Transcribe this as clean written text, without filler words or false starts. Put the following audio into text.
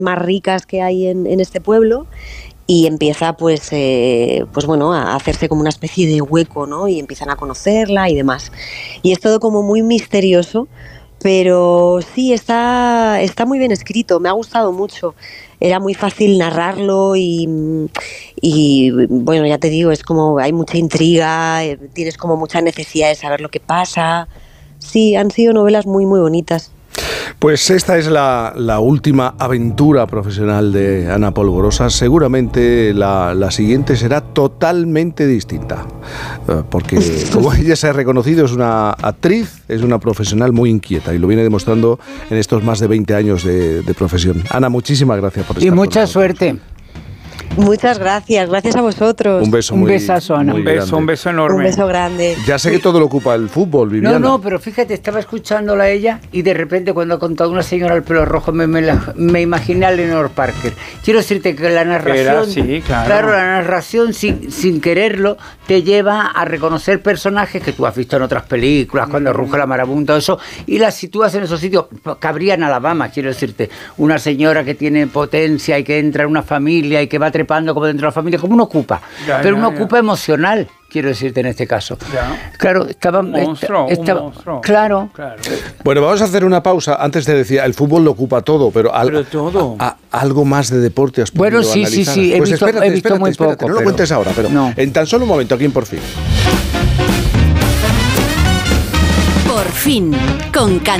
más ricas que hay en este pueblo, y empieza pues bueno, a hacerse como una especie de hueco, ¿no? Y empiezan a conocerla y demás. Y es todo como muy misterioso, pero sí, está muy bien escrito, me ha gustado mucho. Era muy fácil narrarlo y bueno, ya te digo, es como hay mucha intriga, tienes como mucha necesidad de saber lo que pasa. Sí, han sido novelas muy, muy bonitas. Pues esta es la última aventura profesional de Ana Polvorosa. Seguramente la siguiente será totalmente distinta, porque como ella se ha reconocido, es una actriz, es una profesional muy inquieta y lo viene demostrando en estos más de 20 años de profesión. Ana, muchísimas gracias por estar y mucha suerte. Muchas gracias a vosotros. Un beso, un besazo, Ana. un beso enorme. Un beso grande. Ya sé que todo lo ocupa el fútbol, Viviana. No, pero fíjate, estaba escuchándola a ella y de repente cuando ha contado una señora al pelo rojo me imaginé a Lenore Parker. Quiero decirte que la narración, sí, claro. La narración sin quererlo te lleva a reconocer personajes que tú has visto en otras películas, cuando ruge la marabunta, todo eso, y las sitúas en esos sitios. Cabría en Alabama, quiero decirte, una señora que tiene potencia y que entra en una familia y que va trepando como dentro de la familia, como uno ocupa, pero uno ocupa emocional, quiero decirte en este caso. Ya. Claro, estaba... Un monstruo. Claro. Bueno, vamos a hacer una pausa. Antes te decía, el fútbol lo ocupa todo, pero todo. algo más de deporte has podido sí, analizar. Sí, Pues he visto muy poco. No lo cuentes ahora, pero no. En tan solo un momento, aquí en Por Fin. Por fin, con